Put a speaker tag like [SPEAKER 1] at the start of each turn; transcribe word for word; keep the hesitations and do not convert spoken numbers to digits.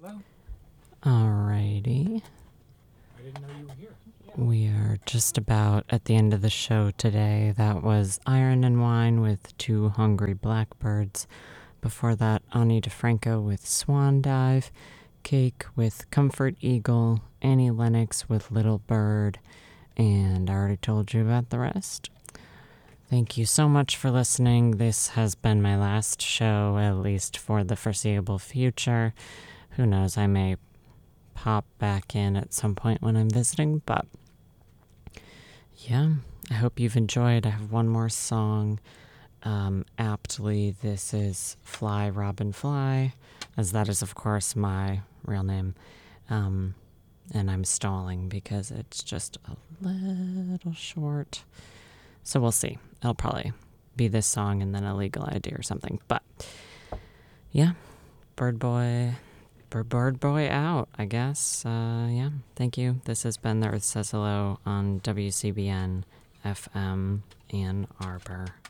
[SPEAKER 1] Alrighty.
[SPEAKER 2] I didn't know you were here.
[SPEAKER 1] We are just about at the end of the show today. That was Iron and Wine with Two Hungry Blackbirds. Before that, Ani DeFranco with Swan Dive, Cake with Comfort Eagle, Annie Lennox with Little Bird, and I already told you about the rest. Thank you so much for listening. This has been my last show, at least for the foreseeable future. Who knows, I may pop back in at some point when I'm visiting, but yeah, I hope you've enjoyed. I have one more song. Um, aptly, this is Fly Robin Fly, as that is, of course, my real name. Um, and I'm stalling because it's just a little short. So we'll see. It'll probably be this song and then a Legal I D or something. But yeah, Bird Boy, Bird, Bird Boy out, I guess. Uh, yeah, thank you. This has been The Earth Says Hello on W C B N F M Ann Arbor.